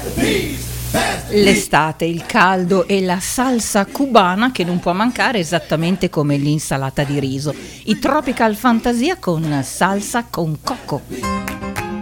L'estate, il caldo e la salsa cubana che non può mancare, esattamente come l'insalata di riso. I Tropical Fantasia con salsa con coco.